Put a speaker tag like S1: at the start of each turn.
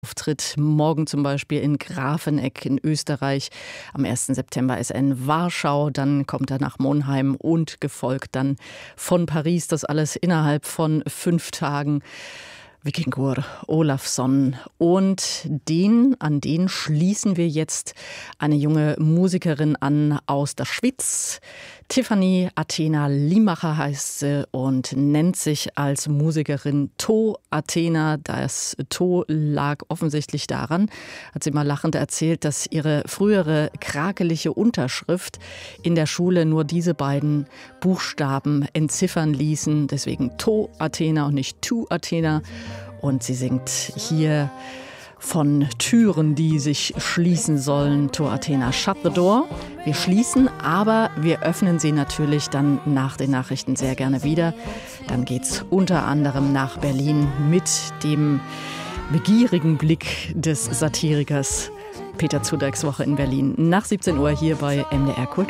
S1: Auftritt morgen zum Beispiel in Grafenegg in Österreich. Am 1. September ist er in Warschau, dann kommt er nach Monheim und gefolgt dann von Paris. Das alles innerhalb von 5 Tagen. Vikingur Olafsson. Und an den schließen wir jetzt eine junge Musikerin an aus der Schweiz. Tiffany Athena Limacher heißt sie und nennt sich als Musikerin To Athena. Das To lag offensichtlich daran, hat sie mal lachend erzählt, dass ihre frühere krakelige Unterschrift in der Schule nur diese beiden Buchstaben entziffern ließen. Deswegen To Athena und nicht Tu Athena. Und sie singt hier von Türen, die sich schließen sollen. To Athena, shut the door. Wir schließen, aber wir öffnen sie natürlich dann nach den Nachrichten sehr gerne wieder. Dann geht's unter anderem nach Berlin mit dem begierigen Blick des Satirikers Peter Zudecks Woche in Berlin. Nach 17 Uhr hier bei MDR Kultur.